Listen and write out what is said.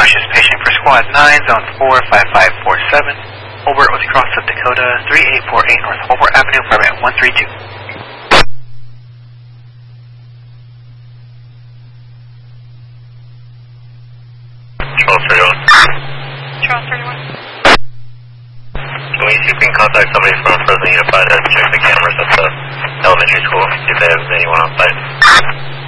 Conscious patient for Squad 9, Zone 45547. Holbert was across of Dakota 3848 North Holbert Avenue, Fairmont 132. Charles 31. Charles 31. Can we see if we can contact somebody from Fresno Unified to check the cameras at the elementary school, see if they have anyone on site?